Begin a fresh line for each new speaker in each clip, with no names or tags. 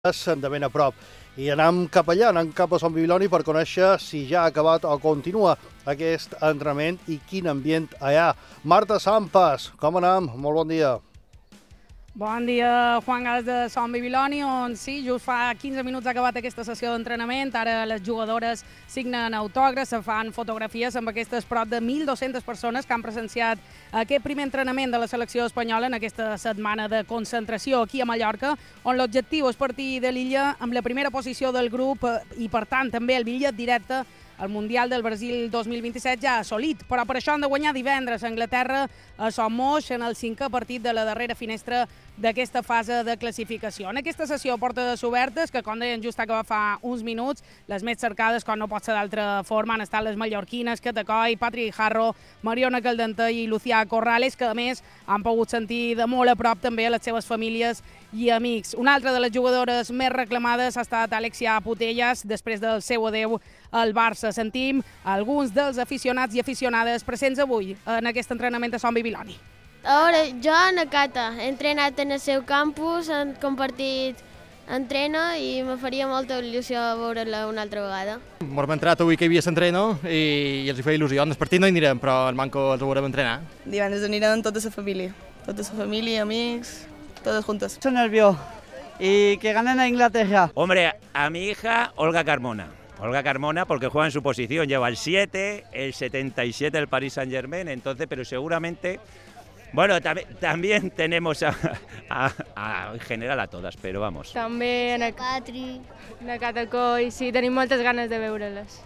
de ben a prop. I anem cap allà, anem cap a Sant Bibiloni per conèixer si ja ha acabat o continua aquest entrenament i quin ambient hi ha. Marta Sampas, com anem? Molt bon dia.
Bon dia, Juan Gals de Sant Bibiloni, on sí, just fa 15 minuts ha acabat aquesta sessió d'entrenament. Ara les jugadores signen autògrafs, se fan fotografies amb aquestes prop de 1.200 persones que han presenciat aquest primer entrenament de la selecció espanyola en aquesta setmana de concentració aquí a Mallorca, on l'objectiu és partir de l'illa amb la primera posició del grup i, per tant, també el bitllet directe el Mundial del Brasil 2027 ja ha assolit, però per això han de guanyar divendres a Anglaterra a Son Moix en el 5è partit de la darrera finestra d'aquesta fase de classificació. En aquesta sessió portes obertes, que com deien just acaba fa uns minuts, les més cercades, com no pot ser d'altra forma, han estat les mallorquines, Catacoi, Patri Jarro, Mariona Caldentey i Lucía Corrales, que a més han pogut sentir de molt a prop també a les seves famílies i amics. Una altra de les jugadores més reclamades ha estat Alexia Putellas, després del seu adeu al Barça. Sentim alguns dels aficionats i aficionades presents avui en aquest entrenament de Sant Bibiloni.
Ara, jo, Ana Cata, he entrenat en el seu campus, hem compartit entreno i me faria molta il·lusió veure-la una altra vegada.
Ens hem entrat avui que hi havia l'entreno i els hi feia il·lusió. En el partit no hi anirem, però el manco els veurem entrenar.
Divendres anirem amb tota la família, amics, todos juntos.
Estoy nervioso y que ganen a Inglaterra.
Hombre, a mi hija Olga Carmona. Olga Carmona porque juega en su posición, lleva el 7, el 77 del Paris Saint-Germain, entonces, pero seguramente, bueno, también tenemos en general a todas, pero vamos.
També en
Patri.
la Catacoi, sí, tenim moltes ganes de veure-les.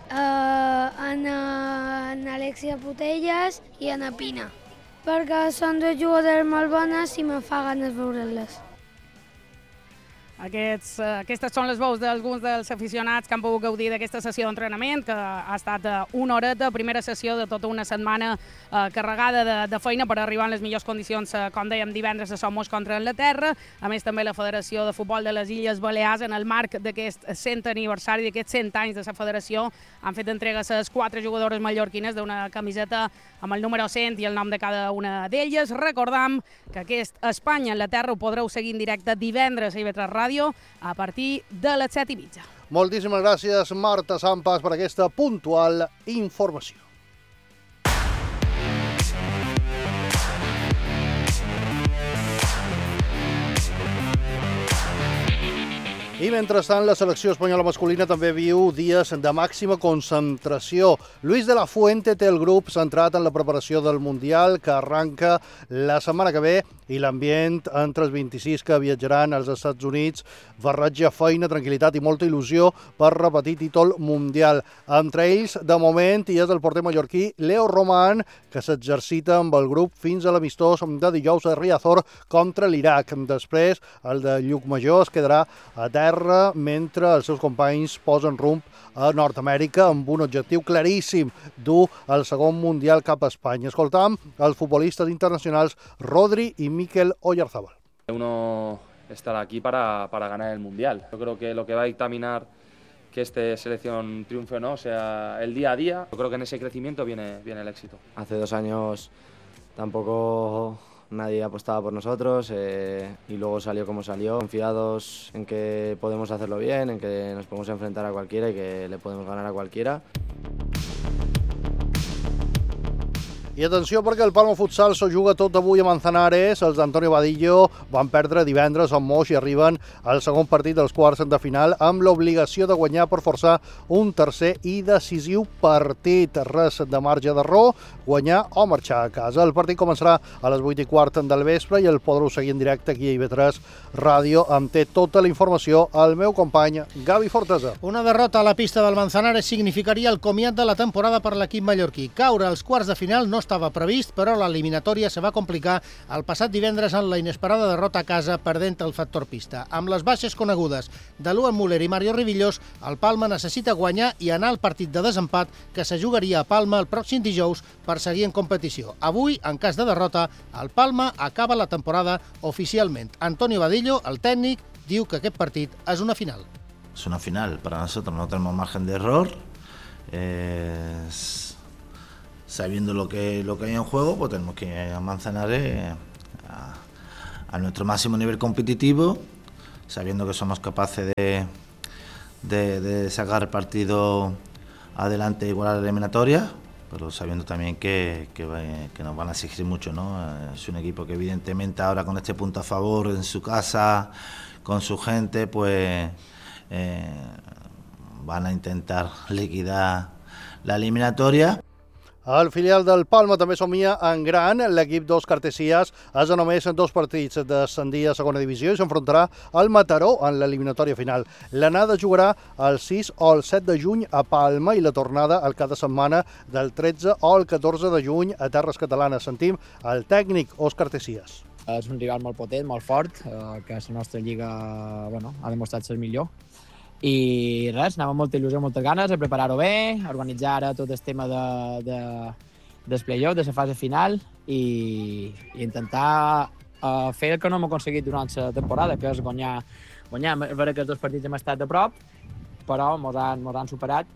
En Alexia Putellas i en Pina, perquè són dues jugadores molt bones i me fa ganes veure-les.
Aquestes són les veus d'alguns dels aficionats que han pogut gaudir d'aquesta sessió d'entrenament, que ha estat una horeta, primera sessió de tota una setmana carregada de feina per arribar en les millors condicions, com dèiem, divendres a Son Moix contra Anglaterra. A més, també la Federació de Futbol de les Illes Balears, en el marc d'aquest 100 aniversari, d'aquests 100 anys de la federació, han fet entrega a les 4 jugadores mallorquines d'una camiseta amb el número 100 i el nom de cada una d'elles. Recordam que aquest Espanya-Anglaterra ho podreu seguir en directe divendres a IB3 Ràdio a partir de les 7:30.
Moltíssimes gràcies, Marta Sampas, per aquesta puntual informació. I mentrestant, la selecció espanyola masculina també viu dies de màxima concentració. Luis de la Fuente té el grup centrat en la preparació del Mundial, que arranca la setmana que ve, i l'ambient entre els 26 que viatjaran als Estats Units barreja feina, tranquil·litat i molta il·lusió per repetir títol mundial. Entre ells, de moment, hi és el porter mallorquí Leo Román, que s'exercita amb el grup fins a l'amistós de dijous a Riazor contra l'Iraq. Després, el de Llucmajor es quedarà a terra mentre els seus companys posen rumb a Nord-Amèrica amb un objectiu claríssim, dur el segon mundial cap a Espanya. Escoltam els futbolistes internacionals Rodri i Mikel Oyarzabal.
Uno estará aquí para ganar el mundial. Yo creo que lo que va a dictaminar que esta selección triunfe o no sea el día a día. Yo creo que en ese crecimiento viene el éxito.
Hace 2 años tampoco nadie apostaba por nosotros y luego salió como salió, confiados en que podemos hacerlo bien, en que nos podemos enfrentar a cualquiera y que le podemos ganar a cualquiera.
I atenció, perquè el Palma Futsal s'ho juga tot avui a Manzanares. Els d'Antonio Vadillo van perdre divendres a Moix i arriben al segon partit dels quarts de final amb l'obligació de guanyar per forçar un tercer i decisiu partit. Res de marge d'error, guanyar o marxar a casa. El partit començarà a les 8:15 del vespre i el podreu seguir en directe aquí a IB3 Ràdio. Em té tota la informació el meu company Gavi Fortesa.
Una derrota a la pista del Manzanares significaria el comiat de la temporada per l'equip mallorquí. Caure als quarts de final no estava previst, però l'eliminatòria se va complicar el passat divendres en la inesperada derrota a casa perdent el factor pista. Amb les baixes conegudes de Luan Müller i Mario Rivillós, el Palma necessita guanyar i anar al partit de desempat que se jugaria a Palma el pròxim dijous per seguir en competició. Avui, en cas de derrota, el Palma acaba la temporada oficialment. Antonio Vadillo, el tècnic, diu que aquest partit és una final.
Es una final, para nosotros no tenemos margen de error. Sabiendo lo que hay en juego, pues tenemos que ir a Manzanares a nuestro máximo nivel competitivo sabiendo que somos capaces de sacar el partido adelante igual a la eliminatoria, pero sabiendo también que nos van a exigir mucho, ¿no? Es un equipo que evidentemente ahora con este punto a favor en su casa, con su gente, pues van a intentar liquidar la eliminatoria.
El filial del Palma també somia en gran. L'equip d'Òscar Cartesiàs és a només 2 partits d'ascendir a segona divisió i s'enfrontarà al Mataró en l'eliminatòria final. L'anada jugarà el 6 o el 7 de juny a Palma i la tornada el cap de setmana del 13 o el 14 de juny a terres catalanes. Sentim el tècnic Òscar Cartesiàs.
És un rival molt potent, molt fort, que la nostra lliga ha demostrat ser millor. I res, anem amb molta il·lusió, moltes ganes de preparar-ho bé, organitzar ara tot el tema del play-off, de la fase final i intentar fer el que no hem aconseguit durant la temporada, que és guanyar. És vera que els 2 partits hem estat a prop, però mos han superat.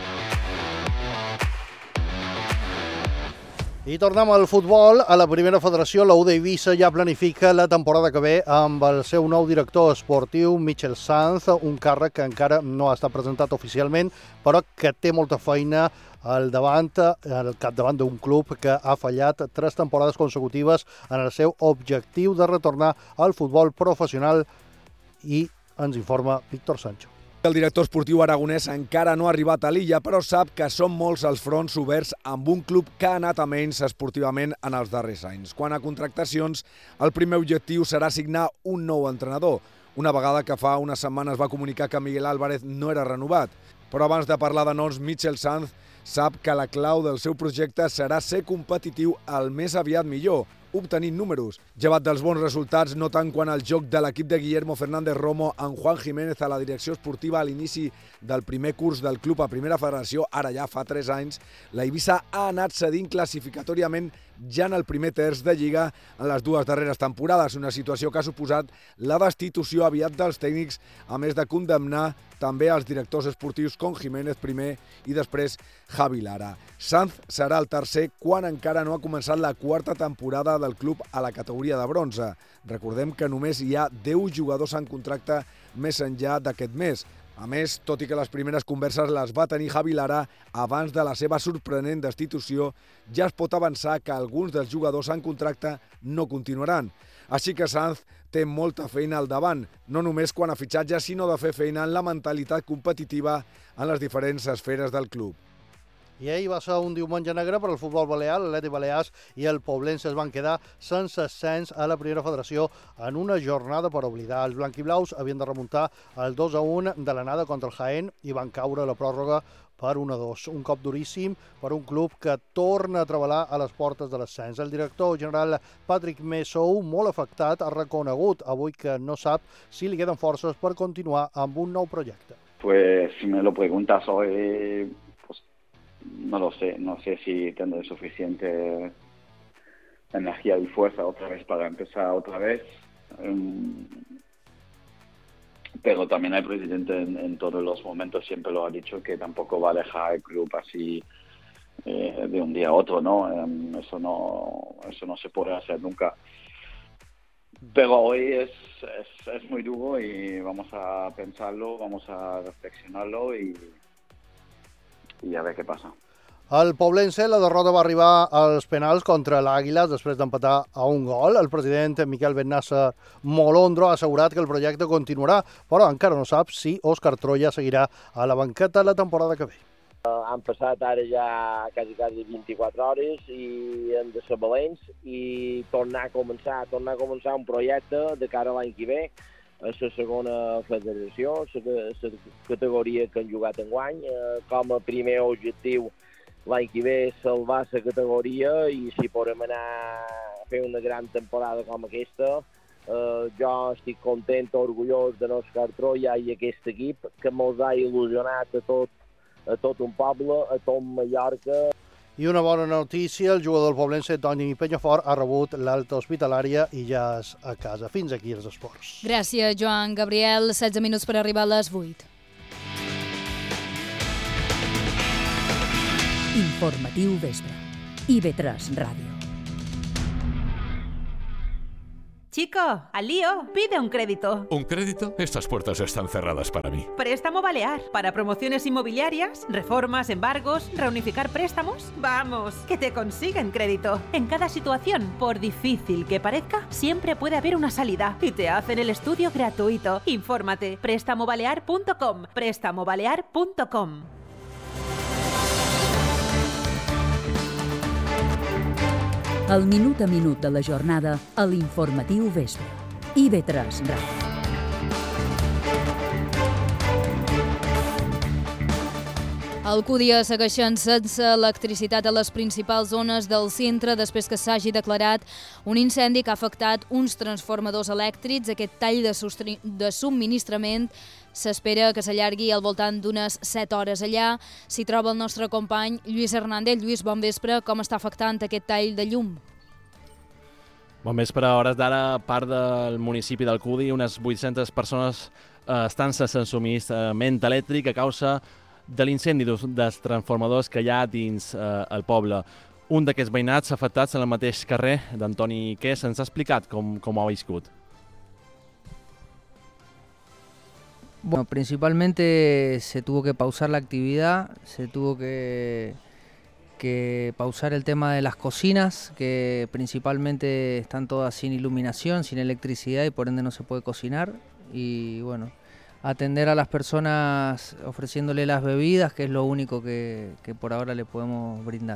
I tornem al futbol. A la primera federació, la U d'Eivissa ja planifica la temporada que ve amb el seu nou director esportiu, Michel Sanz, un càrrec que encara no ha estat presentat oficialment, però que té molta feina al capdavant d'un club que ha fallat 3 temporades consecutives en el seu objectiu de retornar al futbol professional, i ens informa Víctor Sancho.
El director esportiu aragonès encara no ha arribat a l'illa, però sap que són molts els fronts oberts amb un club que ha anat a menys esportivament en els darrers anys. Quant a contractacions, el primer objectiu serà signar un nou entrenador, una vegada que fa unes setmanes va comunicar que Miguel Álvarez no era renovat. Però abans de parlar de noms, Michel Sanz sap que la clau del seu projecte serà ser competitiu el més aviat millor, obtenint números. Llevat dels bons resultats, no tant quan el joc de l'equip de Guillermo Fernández Romo amb Juan Jiménez a la direcció esportiva a l'inici del primer curs del club a Primera Federació, ara ja fa 3 anys, la Eivissa ha anat cedint classificatòriament ja en el primer terç de Lliga en les 2 darreres temporades, una situació que ha suposat la destitució aviat dels tècnics, a més de condemnar també els directors esportius com Jiménez primer i després Javi Lara. Sanz serà el tercer quan encara no ha començat la 4ª temporada del club a la categoria de bronze. Recordem que només hi ha 10 jugadors en contracte més enllà d'aquest mes. A més, tot i que les primeres converses les va tenir Javi Lara abans de la seva sorprenent destitució, ja es pot avançar que alguns dels jugadors en contracte no continuaran. Així que Sanz té molta feina al davant, no només quan a fitxatge, sinó de fer feina en la mentalitat competitiva en les diferents esferes del club.
I ahir va ser un diumenge negre per al futbol balear. L'Atlètic Balears i el Poblense es van quedar sense ascens a la primera federació en una jornada per oblidar. Els blanquiblaus havien de remuntar el 2-1 de l'anada contra el Jaén i van caure a la pròrroga per 1-2. Un cop duríssim per un club que torna a treballar a les portes de l'ascens. El director general Patrick Messou, molt afectat, ha reconegut avui que no sap si li queden forces per continuar amb un nou projecte.
Pues si me lo preguntas hoy, pues no lo sé. No sé si tendré suficiente energía y fuerza otra vez para empezar otra vez. Pero también el presidente en todos los momentos siempre lo ha dicho, que tampoco va a dejar el club así de un día a otro, ¿no? Eso no se puede hacer nunca. Pero hoy es muy duro y vamos a pensarlo, vamos a reflexionarlo y a ver qué pasa.
Al Poblense la derrota va arribar als penals contra l'Àguiles després d'empatar a un gol. El president Miquel Bennasser Molondro ha assegurat que el projecte continuarà, però encara no sap si Òscar Troya seguirà a la banqueta la temporada que ve.
Han passat ara ja quasi 24 hores i hem de ser valents i tornar a començar un projecte de cara a l'any que ve a la segona federació, la categoria que han jugat enguany, com a primer objectiu l'any que ve salvar la categoria i si podem anar a fer una gran temporada com aquesta, jo estic content, orgullós de l'Òscar Troya i aquest equip que mos ha il·lusionat a tot un poble, a tot Mallorca.
I una bona notícia, el jugador del Poblense, Toni Penyafort, ha rebut l'alta hospitalària i ja és a casa. Fins aquí els esports.
Gràcies, Joan Gabriel. 16 minuts per arribar a les 8.
Informatiu vespre. IB3 Ràdio. Chico, al lío, pide un crédito.
¿Un crédito? Estas puertas están cerradas para mí.
Préstamo Balear, para promociones inmobiliarias, reformas, embargos, reunificar préstamos. Vamos, que te consiguen crédito. En cada situación, por difícil que parezca, siempre puede haber una salida. Y te hacen el estudio gratuito. Infórmate, prestamobalear.com, prestamobalear.com.
El minut a minut de la jornada a l'Informatiu Vespre. IB3 Ràdio.
Alcúdia segueixen sense electricitat a les principals zones del centre després que s'hagi declarat un incendi que ha afectat uns transformadors elèctrics. Aquest tall de subministrament s'espera que s'allargui al voltant d'unes 7 hores. Allà s'hi troba el nostre company Lluís Hernández. Lluís, bon vespre. Com està afectant aquest tall de llum?
Bon vespre. A hores d'ara, part del municipi d'Alcúdia, unes 800 persones estan sense subministrament elèctric a causa de l'incendi dels transformadors que hi ha dins el poble. Un d'aquests veïnats afectats en el mateix carrer d'Antoni Quer ens ha explicat com ho ha viscut.
Bueno, principalmente se tuvo que pausar la actividad, se tuvo que pausar el tema de las cocinas, que principalmente están todas sin iluminación, sin electricidad y por ende no se puede cocinar. Y bueno, atender a las personas ofreciéndole las bebidas, que es lo único que por ahora le podemos brindar.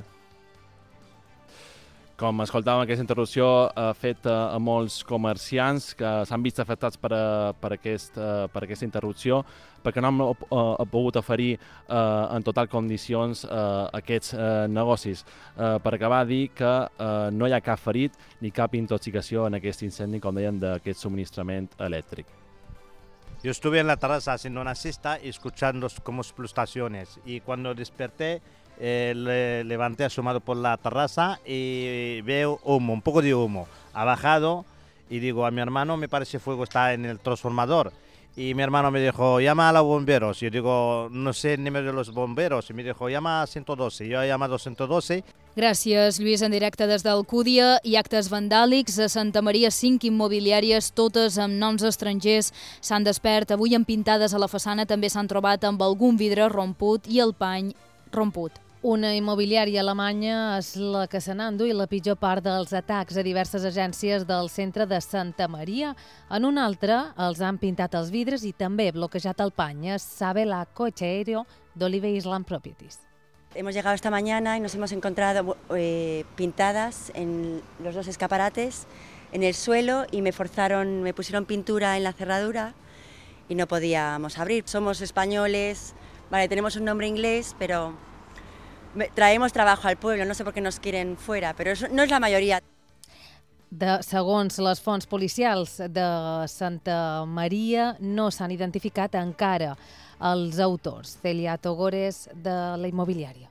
Com escoltàvem, aquesta interrupció ha fet a molts comerciants que s'han vist afectats per aquesta interrupció, perquè no han pogut oferir en total condicions aquests negocis. Per acabar, dir que no hi ha cap ferit ni cap intoxicació en aquest incendi, com deien, d'aquest subministrament elèctric.
Yo estuve en la terraza haciendo una siesta y escuchando como explosiones, y cuando desperté levanté asomado por la terraza y veo humo, un poco de humo. Ha bajado y digo a mi hermano, me parece fuego está en el transformador. Y mi hermano me dijo, llama a los bomberos. Yo digo, no sé el número de los bomberos. Y me dijo, llama a 112. Yo he llamado a 112.
Gràcies, Lluís. En directe des d'Alcúdia. I actes vandàlics a Santa Maria, 5 immobiliàries, totes amb noms estrangers, s'han despert. Avui empintades a la façana també s'han trobat amb algun vidre romput i el pany romput.
Una immobiliària alemanya és la que se n'ha enduit la pitjor part dels atacs a diverses agències del centre de Santa Maria. En una altra els han pintat els vidres i també bloquejat el pany. Sabe la Coche Aéreo d'Olive Island Properties.
Hemos llegado esta mañana y nos hemos encontrado pintadas en los dos escaparates, en el suelo, y me pusieron pintura en la cerradura y no podíamos abrir. Somos españoles, vale, tenemos un nombre inglés, pero traemos trabajo al pueblo, no sé por qué nos quieren fuera, pero eso no es la mayoría.
Segons les fonts policials de Santa Maria, no s'han identificat encara els autors. Celia Togores, de la immobiliària.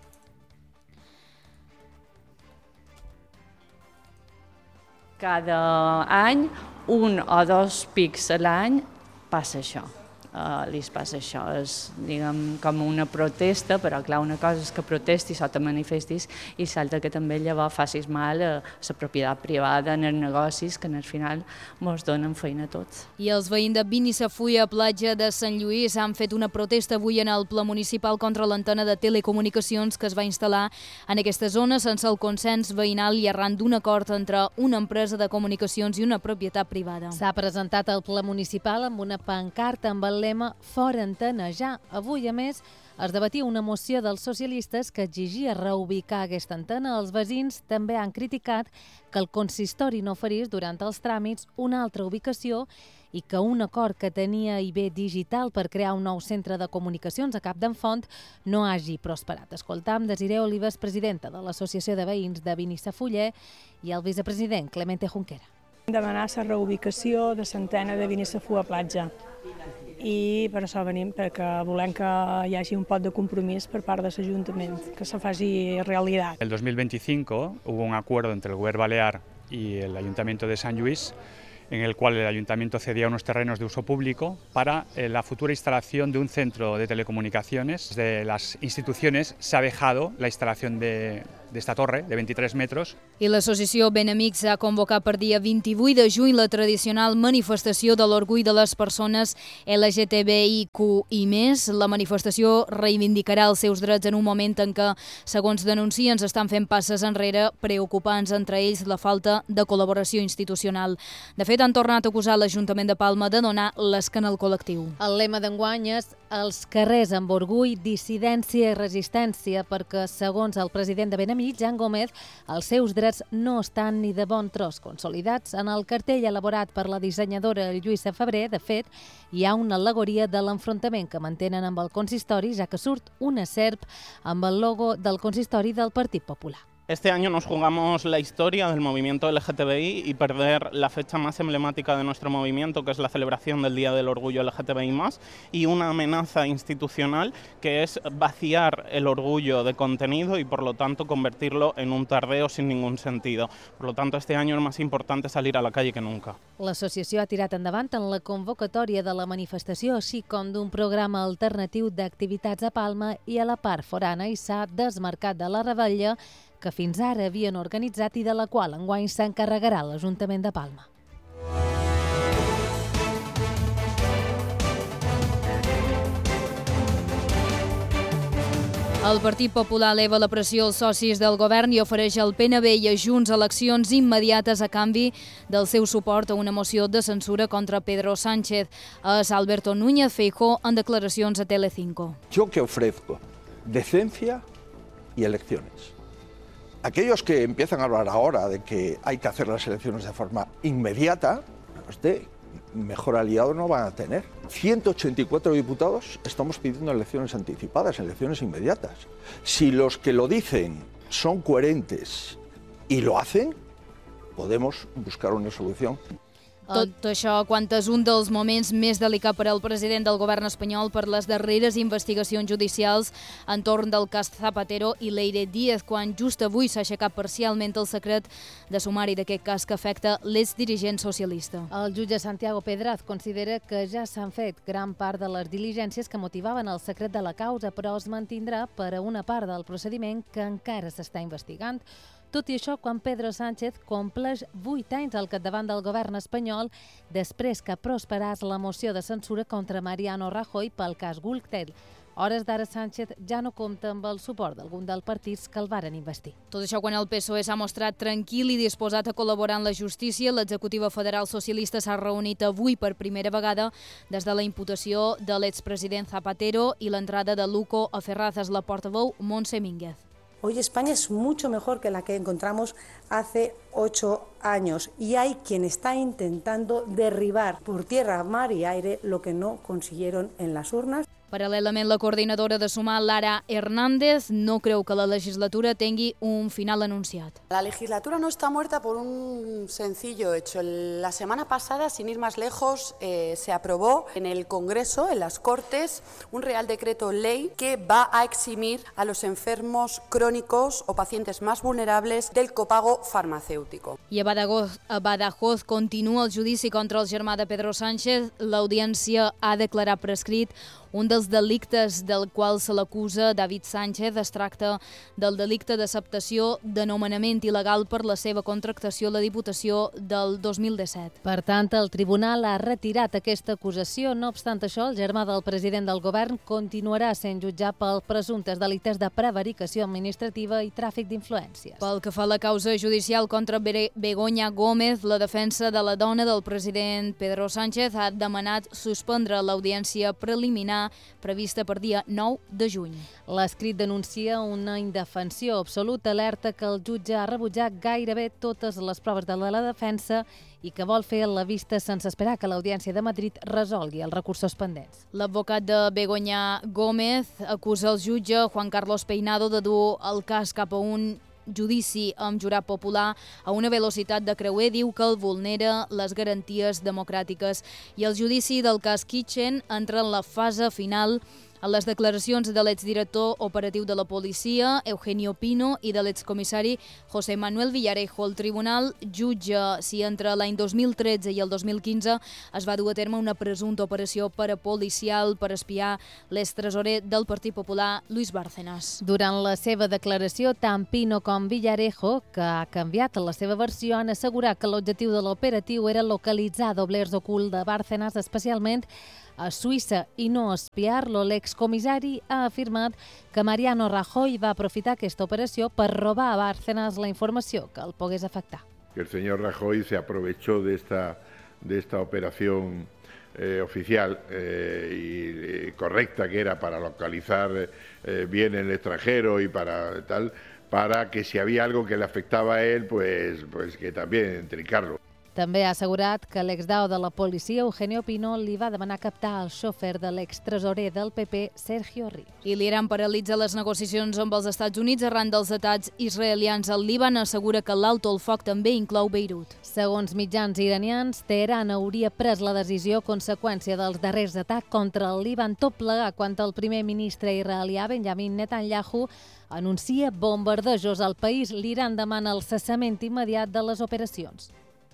Cada any, 1 o 2 pics a l'any, passa això. Li passa això, és diguem, com una protesta, però clar, una cosa és que protestis o te manifestis i l'altra que també llavors facis mal a la propietat privada, en els negocis, que al final ens donen feina a tots.
I els veïns de Binissafulla, platja de Sant Lluís, han fet una protesta avui en el ple municipal contra l'antena de telecomunicacions que es va instal·lar en aquesta zona sense el consens veïnal i arran d'un acord entre una empresa de comunicacions i una propietat privada.
S'ha presentat al ple municipal amb una pancarta amb el lema Fora antena ja. Avui, a més, es debatia una moció dels socialistes que exigia reubicar aquesta antena. Els veïns també han criticat que el consistori no oferís durant els tràmits una altra ubicació i que un acord que tenia IB Digital per crear un nou centre de comunicacions a Capdenfont no hagi prosperat. Escoltam Desiré Olives, presidenta de l'Associació de Veïns de Binissafuller, i el vicepresident Clemente Junquera.
Demanar la reubicació de l'antena de Binissafulla platja. I per això venim, perquè volem que hi hagi un pot de compromís per part de l'Ajuntament, que se faci realitat.
En el 2025 hubo un acuerdo entre el Gobierno Balear y el Ayuntamiento de Sant Lluís, en el cual el Ayuntamiento cedía unos terrenos de uso público para la futura instalación de un centro de telecomunicaciones. Desde las instituciones se ha dejado la instalación de d'esta torre de 23 metres.
I l'associació Benamics ha convocat per dia 28 de juny la tradicional manifestació de l'orgull de les persones LGTBIQ+. La manifestació reivindicarà els seus drets en un moment en què, segons denuncien, s'estan fent passes enrere preocupants, entre ells la falta de col·laboració institucional. De fet, han tornat a acusar l'Ajuntament de Palma de donar l'esquena al col·lectiu.
El lema d'enguany és els carrers amb orgull, dissidència i resistència, perquè, segons el president de Benamics, Jan Gómez, els seus drets no estan ni de bon tros consolidats. En el cartell elaborat per la dissenyadora Lluïsa Febrer, de fet, hi ha una al·legoria de l'enfrontament que mantenen amb el consistori, ja que surt una serp amb el logo del consistori del Partit Popular.
Este año nos jugamos la historia del movimiento LGTBI y perder la fecha más emblemática de nuestro movimiento, que es la celebración del Día del Orgullo LGTBI+, y una amenaza institucional que es vaciar el orgullo de contenido y, por lo tanto, convertirlo en un tardeo sin ningún sentido. Por lo tanto, este año es más importante salir a la calle que nunca.
L'associació ha tirat endavant en la convocatòria de la manifestació, així com d'un programa alternatiu d'activitats a Palma i a la part forana, i s'ha desmarcat de la revetlla que fins ara havien organitzat i de la qual enguany s'encarregarà l'Ajuntament de Palma.
El Partit Popular eleva la pressió als socis del govern i ofereix al PNB i a Junts eleccions immediates a canvi del seu suport a una moció de censura contra Pedro Sánchez. És Alberto Núñez Feijóo en declaracions a Telecinco.
Yo que ofrezco decencia y elecciones. Aquellos que empiezan a hablar ahora de que hay que hacer las elecciones de forma inmediata, mejor aliado no van a tener. 184 diputados estamos pidiendo elecciones anticipadas, elecciones inmediatas. Si los que lo dicen son coherentes y lo hacen, podemos buscar una solución.
Tot això quan és un dels moments més delicats per al president del govern espanyol per les darreres investigacions judicials entorn del cas Zapatero i Leire Díez, quan just avui s'ha aixecat parcialment el secret de sumari d'aquest cas que afecta l'exdirigent socialista.
El jutge Santiago Pedraz considera que ja s'han fet gran part de les diligències que motivaven el secret de la causa, però es mantindrà per a una part del procediment que encara s'està investigant. Tot i això, quan Pedro Sánchez compleix 8 anys al capdavant del govern espanyol després que prosperàs la moció de censura contra Mariano Rajoy pel cas Gürtel. Hores d'ara Sánchez ja no compta amb el suport d'algun dels partits que el varen investir.
Tot això quan el PSOE s'ha mostrat tranquil i disposat a col·laborar en la justícia. L'executiva federal socialista s'ha reunit avui per primera vegada des de la imputació de l'expresident Zapatero i l'entrada de Luco a Ferrazas, la portaveu Montse Mínguez.
Hoy España es mucho mejor que la que encontramos hace 8 años y hay quien está intentando derribar por tierra, mar y aire lo que no consiguieron en las urnas.
Paral·lelament, la coordinadora de Sumar, Lara Hernández, no creu que la legislatura tingui un final anunciat.
La legislatura no está muerta por un sencillo hecho. La semana pasada, sin ir más lejos, se aprobó en el Congreso, en las Cortes, un Real Decreto Ley que va a eximir a los enfermos crónicos o pacientes más vulnerables del copago farmacéutico.
I a Badajoz continua el judici contra el germà de Pedro Sánchez. L'audiència ha declarat prescrit un dels delictes del qual se l'acusa David Sánchez. Es tracta del delicte d'acceptació de nomenament il·legal per la seva contractació a la Diputació del 2017.
Per tant, el tribunal ha retirat aquesta acusació. No obstant això, el germà del president del govern continuarà sent jutjat pels presumptes delictes de prevaricació administrativa i tràfic d'influències.
Pel que fa a la causa judicial contra Begoña Gómez, la defensa de la dona del president Pedro Sánchez ha demanat suspendre l'audiència preliminar prevista per dia 9 de juny.
L'escrit denuncia una indefensió absoluta, alerta que el jutge ha rebutjat gairebé totes les proves de la defensa i que vol fer la vista sense esperar que l'Audiència de Madrid resolgui els recursos pendents.
L'advocat de Begoña Gómez acusa el jutge Juan Carlos Peinado de dur el cas cap a un judici amb jurat popular a una velocitat de creuer. Diu que el vulnera les garanties democràtiques. I el judici del cas Kitchen entra en la fase final En les declaracions de l'exdirector operatiu de la policia, Eugenio Pino, i de l'excomissari José Manuel Villarejo, el tribunal jutja si entre l'any 2013 i el 2015 es va dur a terme una presumpta operació parapolicial per espiar l'extresorer del Partit Popular, Luis Bárcenas.
Durant la seva declaració, tant Pino com Villarejo, que ha canviat la seva versió, han assegurat que l'objectiu de l'operatiu era localitzar doblers ocult de Bárcenas, especialment a Suïssa, i no espiar-lo. L'excomissari ha afirmat que Mariano Rajoy va aprofitar aquesta operació per robar a Bárcenas la informació que el pogués afectar.
Que el señor Rajoy se aprovechó de esta operación oficial y correcta que era para localizar bien en el extranjero y para que si había algo que le afectaba a él, pues que también trincarlo.
També ha assegurat que l'exdao de la policia, Eugenio Pino, li va demanar captar el xòfer de l'extresorer del PP, Sergio Riz.
I l'Iran paralitza les negociacions amb els Estats Units arran dels atacs israelians al Líban. Assegura que l'alto el foc també inclou Beirut.
Segons mitjans iranians, Teheran hauria pres la decisió a conseqüència dels darrers atacs contra el Líban, tot plegat quan el primer ministre israelià, Benjamin Netanyahu, anuncia bombardejos al país. L'Iran demana el cessament immediat de les operacions.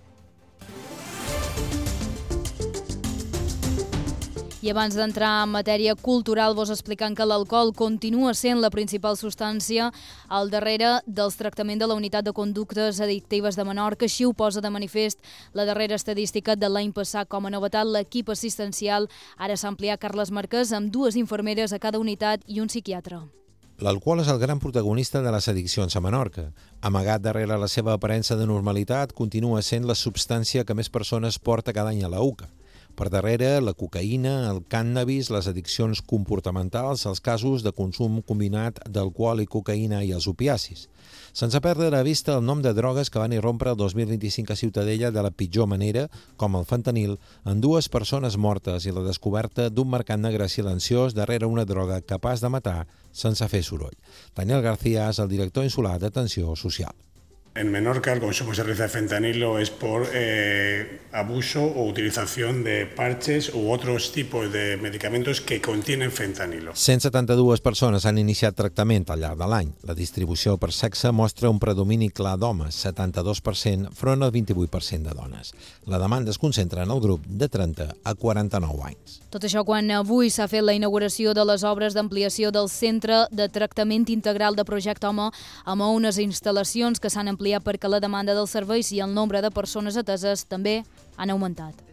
I abans d'entrar en matèria cultural, vos explicant que l'alcohol continua sent la principal substància al darrere dels tractaments de la unitat de conductes addictives de Menorca. Així ho posa de manifest la darrera estadística de l'any passat. Com a novetat, l'equip assistencial ara s'ha ampliat Carles Marquès amb 2 infermeres a cada unitat i un psiquiatre.
L'alcohol és el gran protagonista de les addiccions a Menorca. Amagat darrere la seva aparença de normalitat, continua sent la substància que més persones porta cada any a la UCA. Per darrere, la cocaïna, el cànnabis, les addiccions comportamentals, els casos de consum combinat d'alcohol i cocaïna i els opiacis. Sense perdre de vista el nom de drogues que van irrompre el 2025 a Ciutadella de la pitjor manera, com el fentanil, en 2 persones mortes i la descoberta d'un mercat negre silenciós darrere una droga capaç de matar sense fer soroll. Daniel García és el director insular d'Atenció Social.
En Menorca el consumo se realiza de fentanilo es por abuso o utilización de parches u otros tipos de medicamentos que contienen fentanilo.
172 persones han iniciat tractament al llarg de l'any. La distribució per sexe mostra un predomini clar d'homes, 72% front al 28% de dones. La demanda es concentra en el grup de 30 a 49 anys.
Tot això quan avui s'ha fet la inauguració de les obres d'ampliació del Centre de Tractament Integral de Projecte Home amb unes instal·lacions que s'han ampliat perquè la demanda dels serveis i el nombre de persones ateses també han augmentat.